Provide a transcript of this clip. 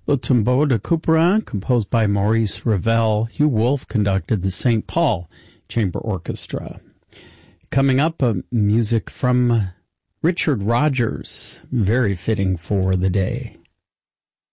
Le Tombeau de Couperin, composed by Maurice Ravel. Hugh Wolf conducted the St. Paul Chamber Orchestra. Coming up, music from Richard Rodgers, very fitting for the day.